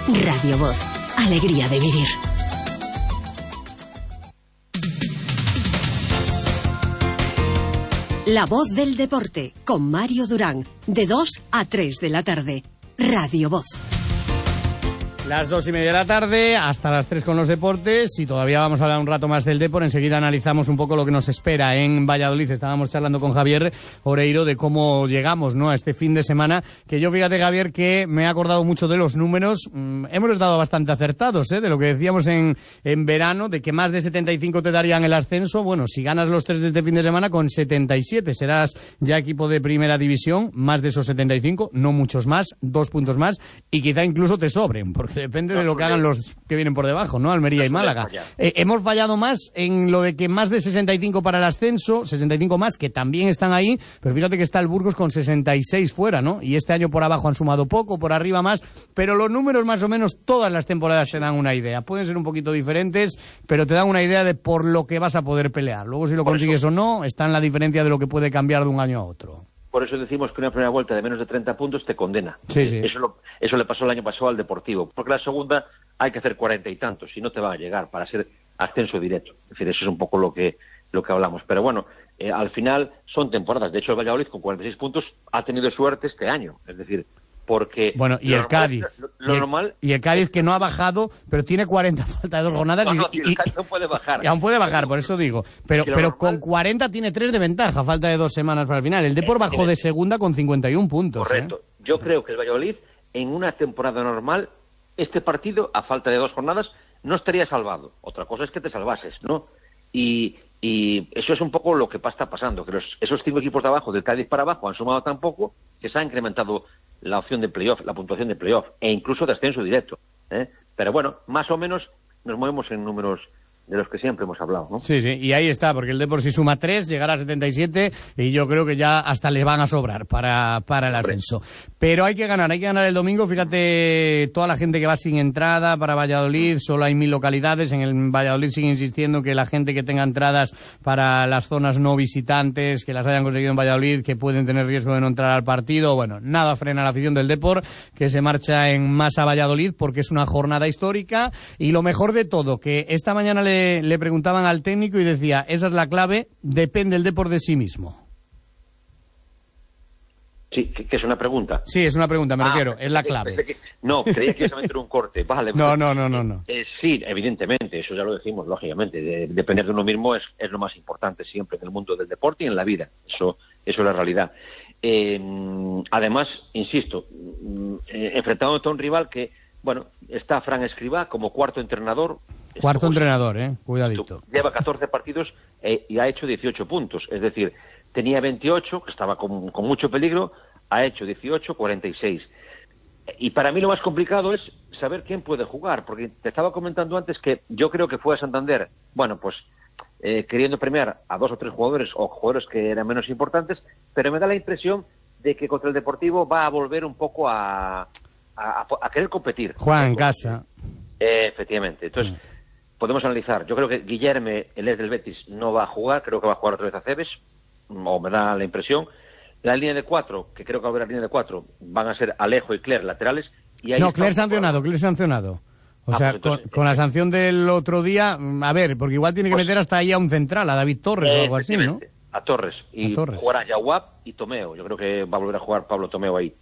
Radio Voz. Alegría de vivir. La voz del deporte, con Mario Durán, de 2 a 3 de la tarde. Radio Voz. Las 2:30 de la tarde, hasta las 3 con los deportes, y todavía vamos a hablar un rato más del deporte. Enseguida analizamos un poco lo que nos espera en Valladolid. Estábamos charlando con Javier Oreiro de cómo llegamos, ¿no?, a este fin de semana, que yo, fíjate, Javier, que me he acordado mucho de los números. Hemos estado bastante acertados, de lo que decíamos en verano, de que más de 75 te darían el ascenso. Bueno, si ganas los 3 de este fin de semana, con 77 serás ya equipo de primera división, más de esos 75, no muchos más, 2 puntos más, y quizá incluso te sobren, porque depende de lo que hagan los que vienen por debajo, ¿no? Almería y Málaga. Hemos fallado más en lo de que más de 65 para el ascenso, 65 más, que también están ahí, pero fíjate que está el Burgos con 66 fuera, ¿no? Y este año por abajo han sumado poco, por arriba más, pero los números más o menos todas las temporadas te dan una idea. Pueden ser un poquito diferentes, pero te dan una idea de por lo que vas a poder pelear. Luego, si lo consigues o no, está en la diferencia de lo que puede cambiar de un año a otro. Por eso decimos que una primera vuelta de menos de 30 puntos te condena. Sí, sí. Eso le pasó el año pasado al Deportivo. Porque la segunda hay que hacer 40 y tantos, si no te va a llegar para ser ascenso directo. Es decir, eso es un poco lo que hablamos. Pero bueno, al final son temporadas. De hecho, el Valladolid con 46 puntos ha tenido suerte este año. Es decir, porque... Bueno, y el Cádiz. Y el Cádiz, que no ha bajado, pero tiene 40 falta de 2 jornadas. El Cádiz no puede bajar. Y aún puede bajar, por eso digo. Pero con 40 tiene 3 de ventaja, falta de 2 semanas para el final. El Depor bajó de segunda con 51 puntos. Correcto. Yo creo que el Valladolid, en una temporada normal, este partido, a falta de 2 jornadas, no estaría salvado. Otra cosa es que te salvases, ¿no? Y eso es un poco lo que está pasando, que esos 5 equipos de abajo, del Cádiz para abajo, han sumado tan poco que se ha incrementado la opción de playoff, la puntuación de playoff, e incluso de ascenso directo. Pero bueno, más o menos nos movemos en números de los que siempre hemos hablado, ¿no? Sí, y ahí está, porque el Depor si suma 3, llegará a 77, y yo creo que ya hasta les van a sobrar para el ascenso. Pero hay que ganar el domingo. Fíjate, toda la gente que va sin entrada para Valladolid, solo hay 1000 localidades. En el Valladolid sigue insistiendo que la gente que tenga entradas para las zonas no visitantes, que las hayan conseguido en Valladolid, que pueden tener riesgo de no entrar al partido. Bueno, nada frena la afición del Depor, que se marcha en masa a Valladolid, porque es una jornada histórica. Y lo mejor de todo, que esta mañana le preguntaban al técnico y decía, esa es la clave, depende el Depor de sí mismo. Sí, que es una pregunta. Sí, es una pregunta, me refiero, es la clave. No, creía que ibas a meter un corte. Vale. No. Sí, evidentemente, eso ya lo decimos, lógicamente. Depender de uno mismo es lo más importante siempre en el mundo del deporte y en la vida. Eso es la realidad. Además, insisto, enfrentándote a un rival que, bueno, está Fran Escribá como cuarto entrenador. Cuidadito. Lleva 14 partidos y ha hecho 18 puntos. Es decir, tenía 28, que estaba con mucho peligro, ha hecho 18, 46. Y para mí lo más complicado es saber quién puede jugar, porque te estaba comentando antes que yo creo que fue a Santander, bueno, pues queriendo premiar a 2 o 3 jugadores o jugadores que eran menos importantes, pero me da la impresión de que contra el Deportivo va a volver un poco a querer competir. Juega en casa. Efectivamente. Entonces, podemos analizar. Yo creo que Guillerme, el ex del Betis, no va a jugar. Creo que va a jugar otra vez a Cebes, o me da la impresión. La línea de 4, que creo que va a haber la línea de 4, van a ser Alejo y Cler laterales. Y ahí Cler sancionado. O sea, pues entonces, con la sanción del otro día, a ver, porque igual tiene que meter hasta ahí a un central, a David Torres o algo así, ¿no? A Torres. Y jugará Jawab y Tomeo. Yo creo que va a volver a jugar Pablo Tomeo ahí.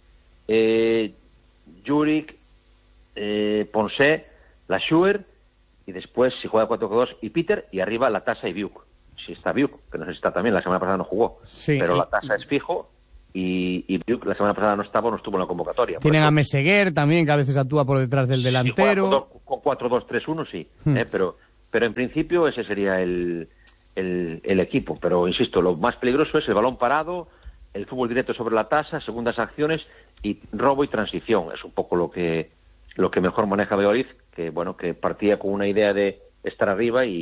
Juric, Ponce, Laschuer, y después si juega 4-2 y Peter, y arriba la Tasa y Biuk. Si está Biuk, que no sé si está también, la semana pasada no jugó, pero la Tasa es fijo, y Biuk la semana pasada no estuvo en la convocatoria. Tienen a Meseguer también, que a veces actúa por detrás del delantero. Con 4-2-3-1 sí, pero en principio ese sería el equipo. Pero insisto, lo más peligroso es el balón parado, el fútbol directo sobre la Tasa, segundas acciones y robo y transición. Es un poco lo que mejor maneja Valladolid, que bueno, que partía con una idea de estar arriba y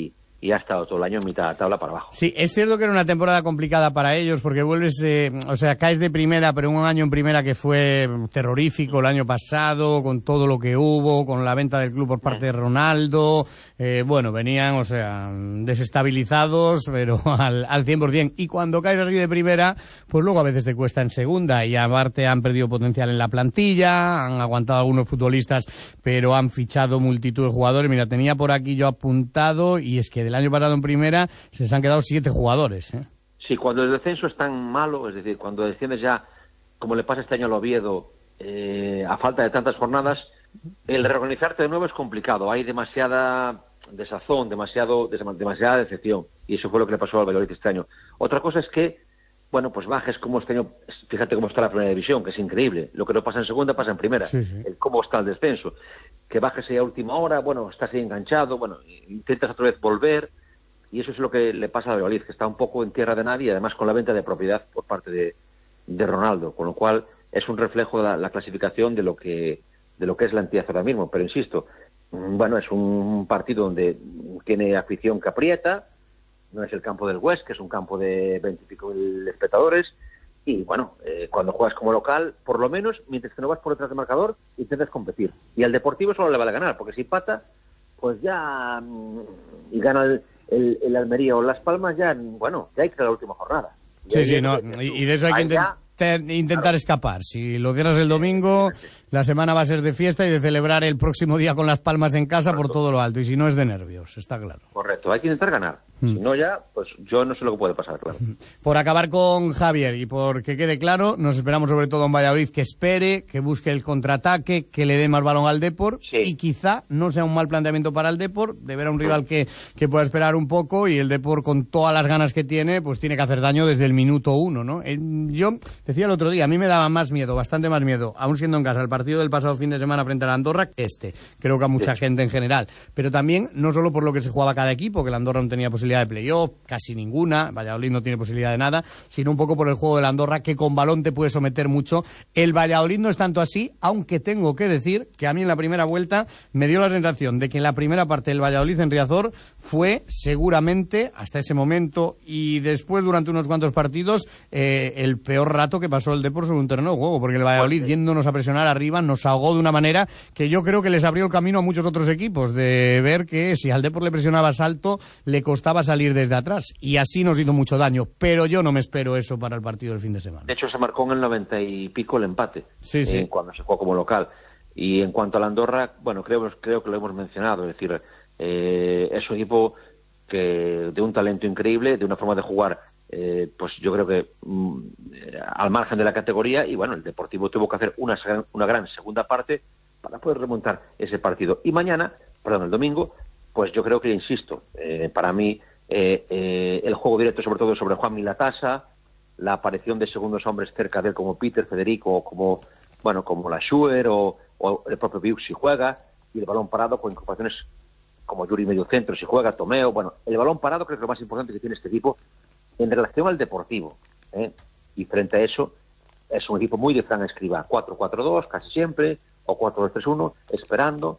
y ha estado todo el año en mitad de la tabla para abajo. Sí, es cierto que era una temporada complicada para ellos porque vuelves, caes de primera, pero un año en primera que fue terrorífico el año pasado, con todo lo que hubo, con la venta del club por parte de Ronaldo, venían, desestabilizados, pero al 100%. Y cuando caes así de primera, pues luego a veces te cuesta en segunda, y aparte han perdido potencial en la plantilla, han aguantado algunos futbolistas, pero han fichado multitud de jugadores. Mira, tenía por aquí yo apuntado, y es que del año pasado en primera se les han quedado 7 jugadores. Sí, cuando el descenso es tan malo, es decir, cuando desciendes ya, como le pasa este año al Oviedo, a falta de tantas jornadas, el reorganizarte de nuevo es complicado. Hay demasiada desazón, demasiada decepción, y eso fue lo que le pasó al Valladolid este año. Otra cosa es que, pues bajes como este año, fíjate cómo está la primera división, que es increíble. Lo que no pasa en segunda pasa en primera. Sí. Cómo está el descenso. Que bajes ahí a última hora, estás ahí enganchado, intentas otra vez volver, y eso es lo que le pasa al Valladolid, que está un poco en tierra de nadie, y además con la venta de propiedad por parte de Ronaldo, con lo cual es un reflejo de la clasificación de lo que es la entidad ahora mismo. Pero insisto, es un partido donde tiene afición que aprieta, no es el campo del Huesca, que es un campo de 20 y pico mil espectadores, y cuando juegas como local, por lo menos, mientras que no vas por detrás del marcador, intentas competir. Y al Deportivo solo le vale ganar, porque si pata, pues ya, y gana el Almería o Las Palmas, ya hay que ir a la última jornada. Y de eso hay que intentar escapar. Si lo cierras el domingo, la semana va a ser de fiesta y de celebrar el próximo día con Las Palmas en casa. Correcto. Por todo lo alto, y si no es de nervios, está claro. Correcto, hay que intentar ganar. Si no ya, pues yo no sé lo que puede pasar, claro. Por acabar con Javier y por que quede claro, nos esperamos sobre todo a un Valladolid que espere, que busque el contraataque, que le dé más balón al Depor, y quizá no sea un mal planteamiento para el Depor, de ver a un rival que pueda esperar un poco, y el Depor con todas las ganas que tiene, pues tiene que hacer daño desde el minuto 1, ¿no? Yo decía el otro día, a mí me daba bastante más miedo, aún siendo en casa, el partido del pasado fin de semana frente a la Andorra que creo que a mucha gente en general, pero también no solo por lo que se jugaba cada equipo, que la Andorra no tenía posibilidad de playoff, casi ninguna, Valladolid no tiene posibilidad de nada, sino un poco por el juego de la Andorra, que con balón te puede someter mucho. El Valladolid no es tanto así, aunque tengo que decir que a mí en la primera vuelta me dio la sensación de que en la primera parte del Valladolid en Riazor fue seguramente, hasta ese momento y después durante unos cuantos partidos, el peor rato que pasó el Depor sobre un terreno de juego, porque el Valladolid, yéndonos a presionar arriba, nos ahogó de una manera que yo creo que les abrió el camino a muchos otros equipos, de ver que si al Depor le presionabas alto, le costaba salir desde atrás, y así nos hizo mucho daño, pero yo no me espero eso para el partido del fin de semana. De hecho, se marcó en el 90 y pico el empate, sí. Cuando se jugó como local. Y en cuanto a la Andorra, creo que lo hemos mencionado, es decir, es un equipo de un talento increíble, de una forma de jugar, pues yo creo que al margen de la categoría, y el Deportivo tuvo que hacer una gran segunda parte para poder remontar ese partido. Y el domingo, pues yo creo que, insisto, para mí, el juego directo, sobre todo sobre Juan Milatasa, la aparición de segundos hombres cerca de él como Peter, Federico, o como la Schuer o el propio Viux si juega, y el balón parado con incorporaciones como Yuri medio centro si juega, Tomeo, el balón parado creo que es lo más importante que tiene este equipo en relación al Deportivo, y frente a eso es un equipo muy de Fran Escribá, 4-4-2 casi siempre, o 4-2-3-1, esperando,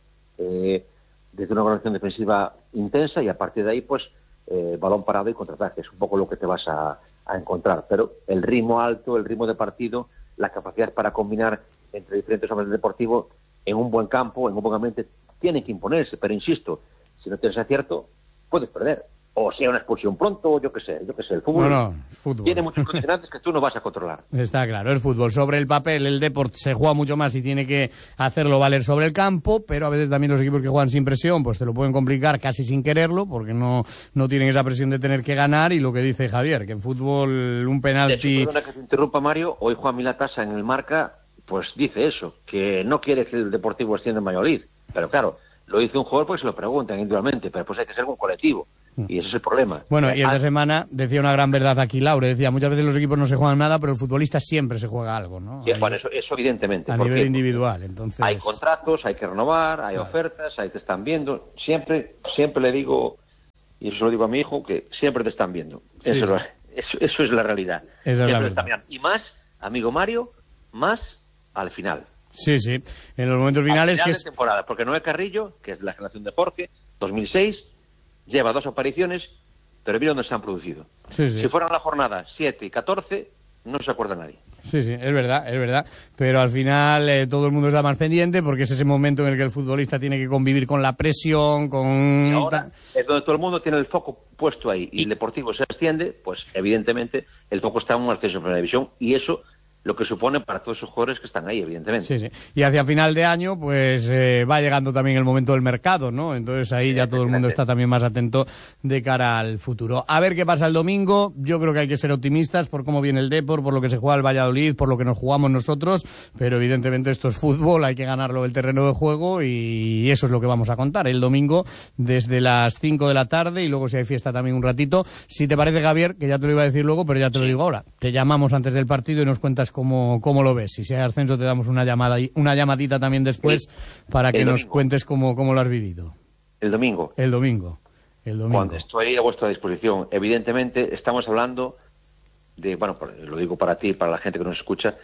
desde una organización defensiva intensa, y a partir de ahí pues balón parado y contraataque, es un poco lo que te vas a encontrar, pero el ritmo alto, el ritmo de partido, la capacidad para combinar entre diferentes hombres del Deportivo en un buen campo, en un buen ambiente, tiene que imponerse, pero insisto, si no tienes acierto, puedes perder, o sea una expulsión pronto, yo qué sé, el fútbol, fútbol tiene muchos condicionantes que tú no vas a controlar. Está claro, es fútbol. Sobre el papel, el Deport se juega mucho más y tiene que hacerlo valer sobre el campo, pero a veces también los equipos que juegan sin presión, pues te lo pueden complicar casi sin quererlo, porque no tienen esa presión de tener que ganar, y lo que dice Javier, que en fútbol un penalti... Perdona que te interrumpa, Mario, hoy Juan Milatasa en el Marca, pues dice eso, que no quiere que el Deportivo ascienda en Valladolid, pero claro, lo dice un jugador porque se lo preguntan individualmente, pero pues hay que ser un colectivo. Y ese es el problema. Bueno, y esta semana decía una gran verdad aquí Laure, decía, muchas veces los equipos no se juegan nada, pero el futbolista siempre se juega algo, ¿no? Sí, eso evidentemente. A nivel individual, entonces... Hay contratos, hay que renovar, hay ofertas, ahí te están viendo. Siempre le digo, y eso lo digo a mi hijo, que siempre te están viendo. Sí, eso es la realidad. Esa es la verdad. Y más, amigo Mario, más al final. Sí, en los momentos finales... Al final de temporada, porque Noé Carrillo, que es la generación de Jorge, 2006... lleva 2 apariciones, pero mira dónde se han producido. Sí, sí. Si fueran la jornada 7 y 14, no se acuerda nadie. Sí, sí, es verdad, pero al final todo el mundo está más pendiente porque es ese momento en el que el futbolista tiene que convivir con la presión, con... Y ahora es donde todo el mundo tiene el foco puesto ahí y el Deportivo se asciende, pues evidentemente el foco está en un ascenso en Primera División y eso lo que supone para todos esos jugadores que están ahí, evidentemente. Sí, sí. Y hacia final de año, pues va llegando también el momento del mercado, ¿no? Entonces ahí ya todo el mundo está también más atento de cara al futuro. A ver qué pasa el domingo. Yo creo que hay que ser optimistas por cómo viene el Depor, por lo que se juega el Valladolid, por lo que nos jugamos nosotros, pero evidentemente esto es fútbol, hay que ganarlo el terreno de juego y eso es lo que vamos a contar el domingo desde las 5 de la tarde y luego si hay fiesta también un ratito. Si te parece, Javier, que ya te lo iba a decir luego, pero ya te lo digo ahora, te llamamos antes del partido y nos cuentas cómo lo ves. Si hay ascenso te damos una llamadita también después para que nos cuentes cómo lo has vivido. El domingo. Cuando estoy a vuestra disposición. Evidentemente estamos hablando de, bueno, lo digo para ti, para la gente que nos escucha,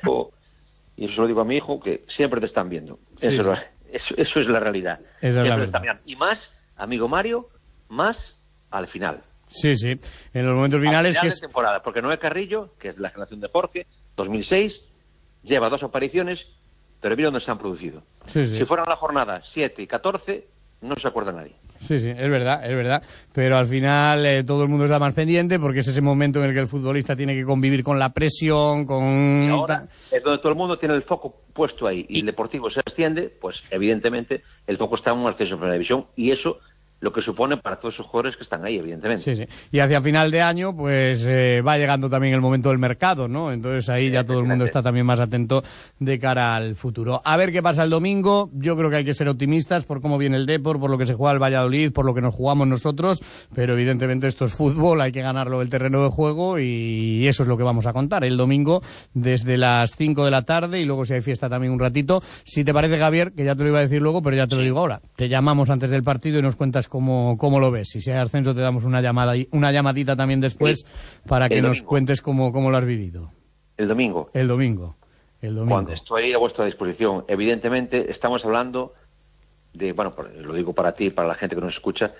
y eso lo digo a mi hijo, que siempre te están viendo. Sí, eso es la realidad. Siempre te están mirando. Y más, amigo Mario, más al final. Sí, sí. En los momentos finales al final de temporada, porque Noé Carrillo, que es la generación de Jorge, 2006, lleva 2 apariciones, pero mira dónde se han producido. Sí, sí. Si fueran la jornada 7 y 14, no se acuerda nadie. Sí, sí, es verdad, pero al final todo el mundo está más pendiente porque es ese momento en el que el futbolista tiene que convivir con la presión, con... Y ahora es donde todo el mundo tiene el foco puesto ahí y el Deportivo se asciende, pues evidentemente el foco está en un ascenso en Primera División y eso lo que supone para todos esos jugadores que están ahí, evidentemente. Sí, sí. Y hacia final de año, pues va llegando también el momento del mercado, ¿no? Entonces ahí ya todo el mundo está también más atento de cara al futuro. A ver qué pasa el domingo. Yo creo que hay que ser optimistas por cómo viene el Depor, por lo que se juega el Valladolid, por lo que nos jugamos nosotros, pero evidentemente esto es fútbol, hay que ganarlo el terreno de juego y eso es lo que vamos a contar el domingo desde las 5 de la tarde y luego si hay fiesta también un ratito. Si te parece, Javier, que ya te lo iba a decir luego, pero ya te lo digo ahora, te llamamos antes del partido y nos cuentas cómo lo ves. Si hay ascenso te damos una llamadita también después para que nos cuentes cómo lo has vivido. El domingo. Cuando estoy a vuestra disposición. Evidentemente estamos hablando de, bueno, lo digo para ti, para la gente que nos escucha,